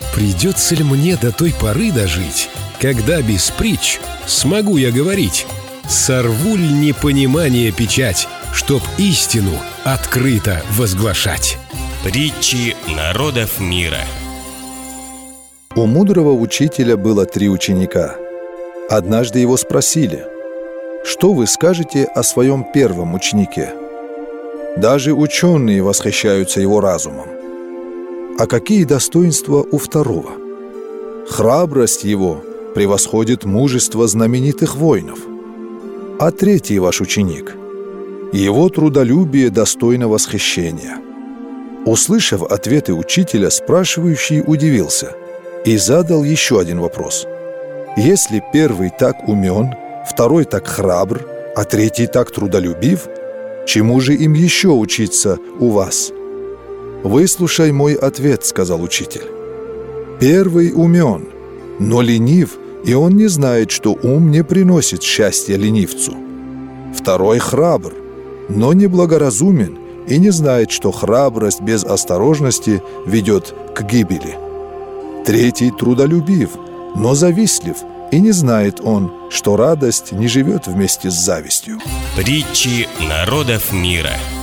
Придется ли мне до той поры дожить, когда без притч смогу я говорить? Сорву ль непонимание печать, чтоб истину открыто возглашать? Притчи народов мира. У мудрого учителя было 3 ученика. Однажды его спросили: «Что вы скажете о своем первом ученике?» Даже ученые восхищаются его разумом. А какие достоинства у второго? Храбрость его превосходит мужество знаменитых воинов. А третий ваш ученик? Его трудолюбие достойно восхищения. Услышав ответы учителя, спрашивающий удивился и задал еще один вопрос. Если первый так умен, второй так храбр, а третий так трудолюбив, чему же им еще учиться у вас? «Выслушай мой ответ», — сказал учитель. «Первый умен, но ленив, и он не знает, что ум не приносит счастья ленивцу. Второй храбр, но неблагоразумен и не знает, что храбрость без осторожности ведет к гибели. Третий трудолюбив, но завистлив, и не знает он, что радость не живет вместе с завистью». Притчи народов мира.